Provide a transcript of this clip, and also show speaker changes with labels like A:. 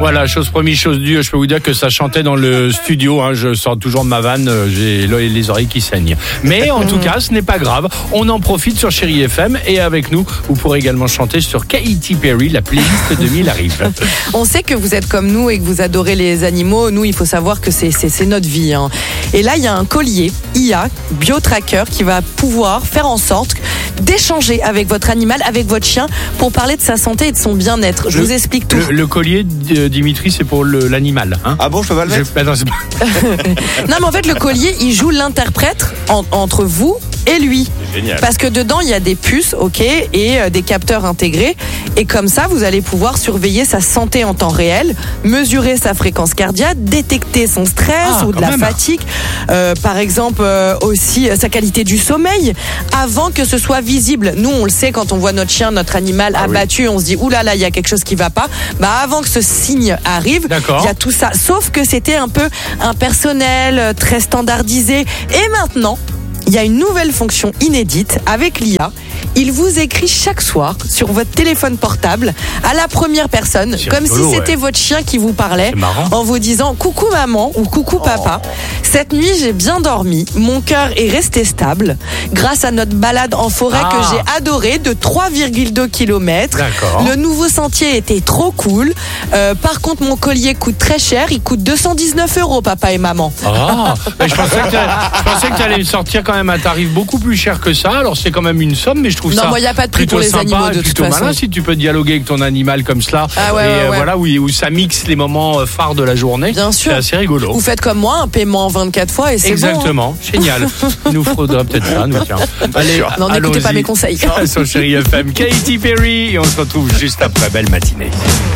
A: Voilà, chose promise, chose due. Je peux vous dire que ça chantait dans le studio. Je sors toujours de ma vanne. J'ai les oreilles qui saignent. Mais en tout cas, ce n'est pas grave. On en profite sur Chérie FM. Et avec nous, vous pourrez également chanter sur Katy Perry. La playlist 2000 arrive.
B: On sait que vous êtes comme nous et que vous adorez les animaux. Nous, il faut savoir que c'est notre vie. Et là, il y a un collier IA BioTracker qui va pouvoir faire en sorte d'échanger avec votre animal, avec votre chien, pour parler de sa santé et de son bien-être. Je vous explique tout.
A: Le collier, Dimitri, c'est pour l'animal.
C: Ah bon, je peux pas le mettre?
A: Non, c'est pas...
B: Non, mais en fait, le collier, il joue l'interprète entre vous et lui.
C: Génial.
B: Parce que dedans, il y a des puces, et des capteurs intégrés. Et comme ça, vous allez pouvoir surveiller sa santé en temps réel, mesurer sa fréquence cardiaque, détecter son stress ou de la fatigue. Par exemple, aussi sa qualité du sommeil, avant que ce soit visible. Nous, on le sait, quand on voit notre chien, notre animal abattu, on se dit, oulala, il y a quelque chose qui va pas. Avant que ce signe arrive, il y a tout ça. Sauf que c'était un peu impersonnel, très standardisé. Et maintenant, il y a une nouvelle fonction inédite avec l'IA. Il vous écrit chaque soir sur votre téléphone portable à la première personne, comme si c'était votre chien qui vous parlait, en vous disant coucou maman ou coucou papa. Cette nuit, j'ai bien dormi, mon cœur est resté stable grâce à notre balade en forêt que j'ai adorée de 3,2 km. Le nouveau sentier était trop cool. Par contre, mon collier coûte très cher, il coûte 219 €, papa et maman.
A: Je pensais que tu allais me sortir quand même un tarif beaucoup plus cher que ça. Alors c'est quand même une somme, mais je trouve ça.
B: Non, moi il n'y a pas de prix pour les animaux de toute façon.
A: Malin, si tu peux dialoguer avec ton animal comme cela, voilà, où ça mixe les moments phares de la journée.
B: Bien sûr.
A: C'est assez rigolo.
B: Vous faites comme moi, un paiement en 24 fois et c'est
A: exactement, génial. Il nous faudra peut-être ça, nous tiens. Allez,
B: non, n'écoutez pas mes conseils.
A: Sur Chérie FM, Katy Perry, et on se retrouve juste après. Belle matinée.